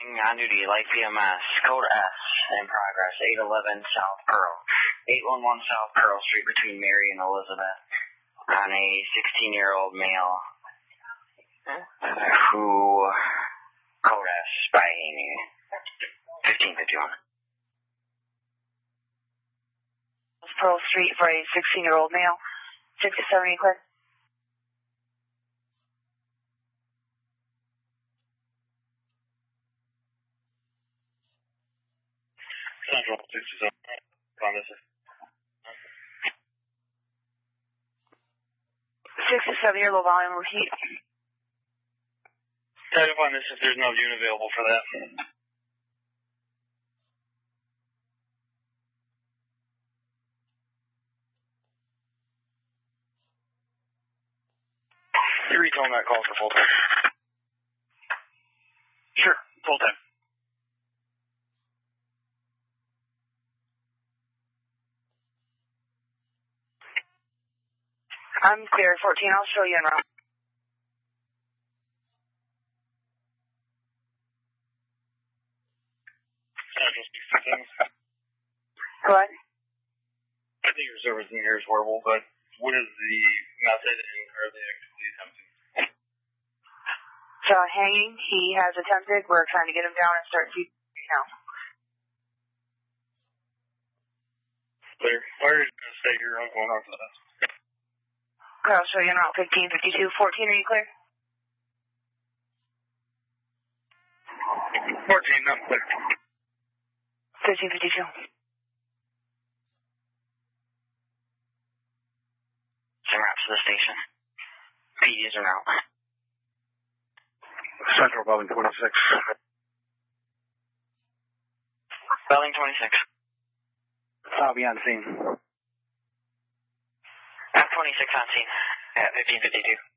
On duty, light PMS, code S, in progress, 811 South Pearl. 811 South Pearl Street between Mary and Elizabeth on a 16-year-old male who, code S, by 1551. Pearl Street for a 16-year-old male, 670 clear. Central 67, this is 67-year low volume repeat. tell you on this if there's no unit available for that. You retone that call for full time. Sure, full time. I'm clear, 14, I'll show you en route. Central 67. Go ahead. I think your service in here is horrible, but what is the method and are they actually attempting? So hanging, he has attempted. We're trying to get him down and start keeping now. Clear. Where are you going to stay here? I'm going on for this. Okay, I'll show you en route 1552. 14, are you clear? 14, I'm clear. 1552. En route to the station. PDs en route. Central Building 26. Building 26. I'll be on scene. F26 on scene at 1552.